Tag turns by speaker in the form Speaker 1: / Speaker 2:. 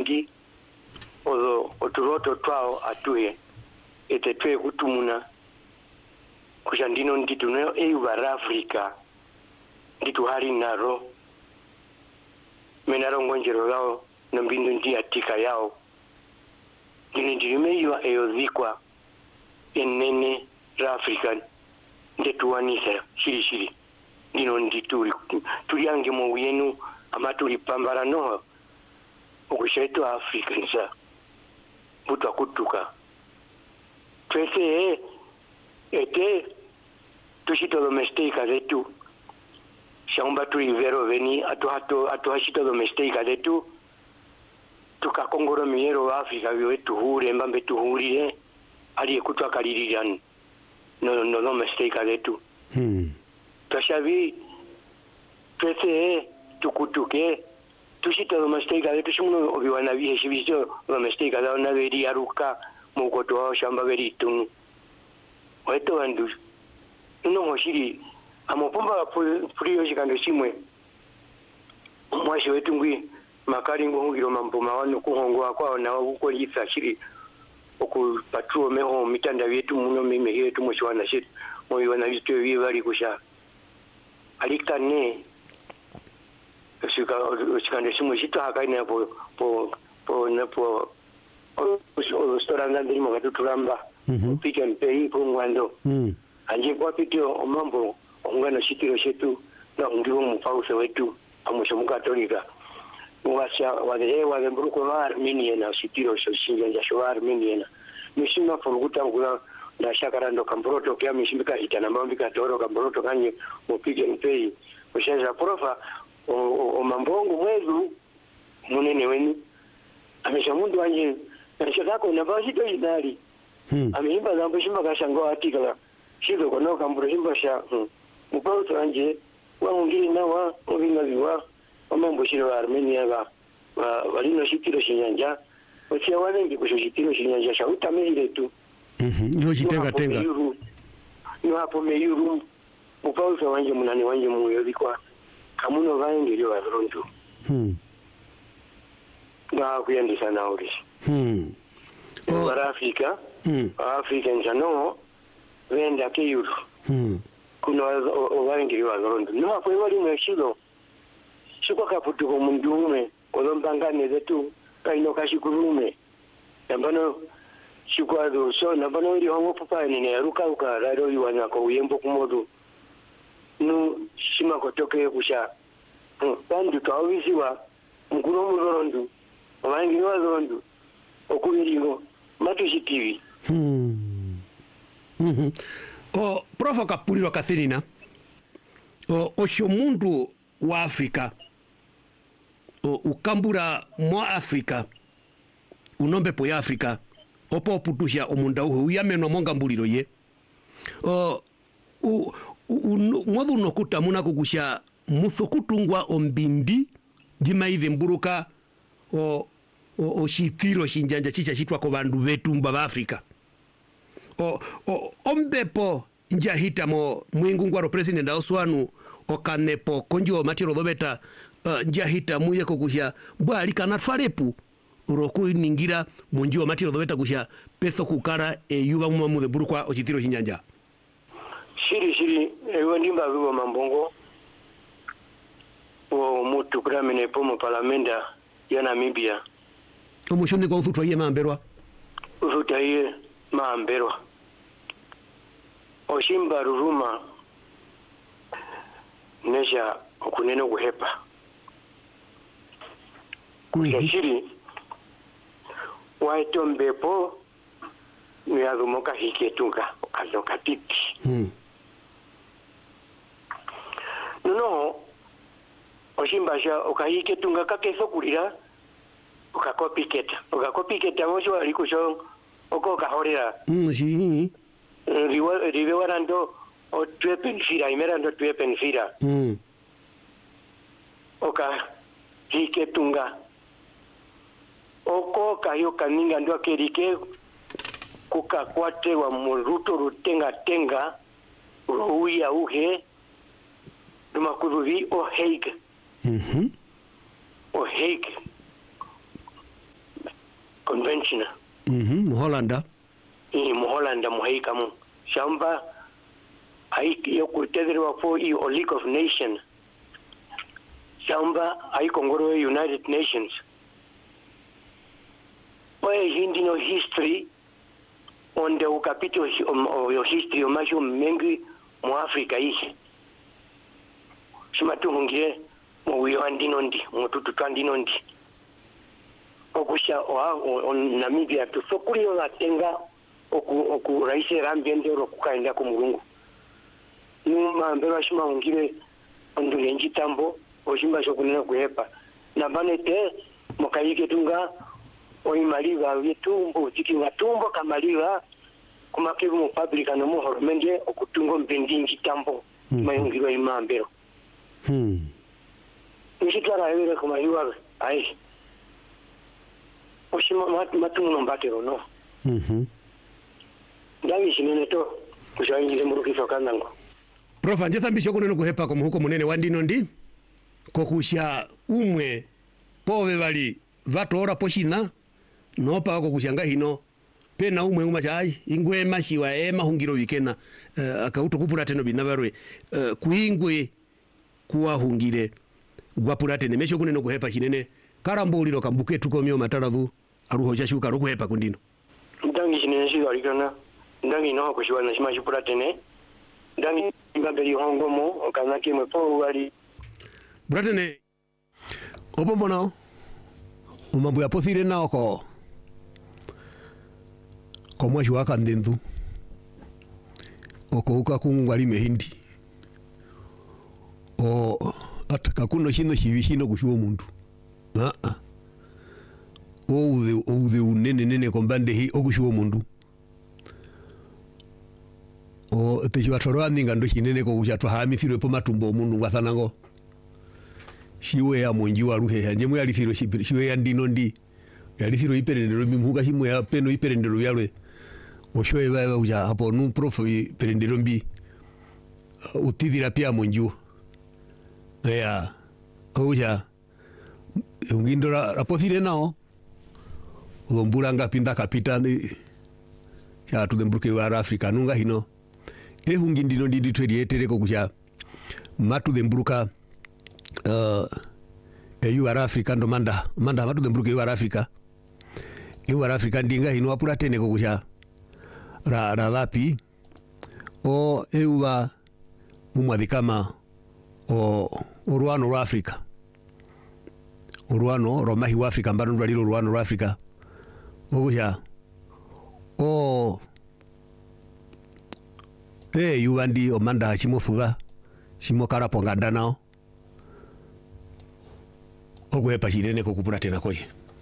Speaker 1: ndi oturoto twao atuhe ete twe kutumuna kushandino nditu no ewa Africa nditu hali naro menaro ngonjero lao na mbindu ndi atika yao ndine ndirimeyiwa eyozikwa enene ra Africa ndetuwanisa shiri ndino ndituri tuliange mu yenu amaturi pambara no okusheto Africa nsa buto akutuka twese ete tushito domestika zetu shamba turi vero veni atu hashito domestika zetu tukakongoro miero wa Africa wetu hure mbambe tuhurire ali ekutwa kaliriran no domestika zetu tashavi twese tukutuke tushito domestika zetu shumuno obiwana bihe shibizo domestika za na veri aruka mukoto wa shamba veri tunu weto bandu no hoshiri amopomba puriyo shikando shimwe mwashi wetu ngwi makari ngungiro mambo mawano kuhongwa kwao na uko yitsa shiri oku patruo meho mitanda yetu muno meme yetu mshwana shit moyo na vitu bibali kusha alikane shikando shimwe shito hakaina po na po restaurant ndimo katutulamba pick and pay pungwando anje kwa pitio mambo ongana shitiro shetu na ndio mfausa wetu amusho mukatolika washa wale mbruko wa Armenia na shitiro shinja sho Armenia mishima furuguta ngula na shakara ndo kambroto kya mishimika hitana mambika toro kambroto kanye mu pick and pay ushaza profa o mambongo mwezu munene weni amesha mundu anje nashaka na bashito idali amimba zambo shimba kashango atikala shido kono kambro shimba sha mupauto anje wangiri nawa obinga biwa mambo shiro Armenia ba walino shitiro shinyanja ochia wanenge kushitiro shinyanja sha utamehile tu
Speaker 2: yo tenga
Speaker 1: no hapo meyuru mupauto wanje munani wanje muyo bikwa kamuno vange lyo aronto na kuyandisa na uri Afrika Afrika njano wenda ke yuru kuno owangi wa rondo no hapo wali mweshilo shiko kaputuko mundume olombangane zetu kaino kashikurume nambano shikwado so nambano iri hongo papa ne ruka uka raro yiwana ko uyembo kumodu no shima kotoke kusha bandu tawisiwa mkuno murondo owangi wa rondo okuyirigo matushitivi
Speaker 2: profa kapuliro kathirina osho mundu wa Afrika ukambura mwa Afrika unombe po ya Afrika opo putusha omunda uhu uyamenwa monga mbuliro ye mwadu nokuta muna kukusha musokutungwa ombindi jimaithe mburuka shitiro shinjanja chicha chitwa ko bandu betu mba Afrika ombepo njahita mo mwingungwaro president Oswanu okanepo konjo matiro dobeta njahita muye kokusha bwali kana farepu roku ningira munjo matiro dobeta kusha peso kukara yuba mumamudhe burukwa ochitiro shinjanja
Speaker 1: shiri ewe ndimba bibo mambongo o mutu kramene pomo parlamenta ya Namibia
Speaker 2: omushoni kwa ufutwa ye mamberwa
Speaker 1: ufutaye mamberwa oshimba ruruma nesha okuneno guhepa kushashiri waitombepo niyazumoka hiketunga okazoka titi no oshimba sha okahiketunga kakeso kulira okakopiketa mosho alikusho oko kahorera riwe warando o tuepensira imerando tuepensira oka hiketunga oko kayo kaninga ndo akerike kukakwate wa muruto rutenga ruya uhe dumakuruvi o heig convention
Speaker 2: Hollanda
Speaker 1: mu Holanda muhaikamu shamba ai yokutetherewa fo i o League of Nations shamba ai kongoro United Nations oe hindi no history on the capítulo of your history o macho mengi mu Africa hii shimatu hungire mu wiandinondi mu tututwandinondi okusha o Namibia tusokulio ngatenga oku raisi rambiende rokukaenda ku mulungu numa mbero shima hungire ondule njitambo oshimba shokunena kuhepa nabanete mukayike tunga oimaliwa yetumbo tikinga tumbo kamaliwa kumakivu mu public no mu hormende okutungo mbendi njitambo mayungirwa imambero nishitara yere kumaliwa ai oshima matumu mbatero no ndawi shinene to kushayinjire murukiso kanango
Speaker 2: Prof anjethambisho kuneno kuhepa ko muhuko munene wandinondi kokusha umwe pove bali vatora poshina nopa ko kushanga hino pena umwe ngumachai ingwe mashiwa mahungiro wikena akauto kupura teno binabarwe kuingwe kuwahungire gwapura tene mesho kuneno kuhepa kinene karambuliro kambuke tukomyo mataradhu aruho chashuka rukuhepa kundino
Speaker 1: ndangi kinene shiwa alikana ndangi no kushiwana shima shipura tene ndangi ngabeli hongomo okanake mwepo wali
Speaker 2: Bratene obombona umambu ya pothire nao ko mwashi waka ndendu oko uka kungwali mehindi o ataka kuno shino shivishino kushuo mundu oude unene kombande hi okushuo mundu o techivatoro aninga ndo shinene ko kuchatwa hamithirwe po matumbo omundu ngwathanango shiwe ya monji wa ruhe hanje mu yalithiro shiwe ya ndino ndi yalithiro iperendero mimuka shimwe ya peno iperendero yalwe oshoe baba uja hapo nu prof iperendero mbi utidira pia monji ya uja ungindora rapothire nao umbulanga pinda kapitani ya tudembuke wa Afrika nunga hino ehungindino ndi twedi etereko kucha matu demburuka EU Africa ndo manda matu demburuka EU Africa ndinga hino apura tene ko kucha ra lapi o EU wa mumwadikama o ruano wa Africa uruano romahi wa Africa mbano ndaliro ruano wa Africa oja o yuandi omanda chimofuga chimokara ponganda nao ogwepa chinene ko kupura tena koye